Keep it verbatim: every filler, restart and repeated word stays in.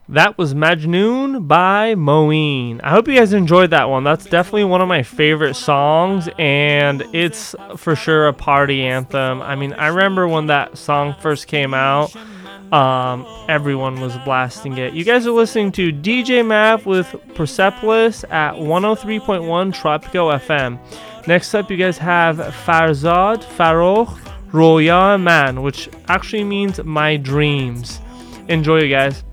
That was Majnoon by Moeen. I hope you guys enjoyed that one. That's definitely one of my favorite songs, and it's for sure a party anthem. I mean, I remember when that song first came out, um, everyone was blasting it. You guys are listening to D J Mav with Persepolis at one oh three point one Tropico F M. Next up, you guys have Farzad Farouk Roya Man, which actually means my dreams. Enjoy, you guys.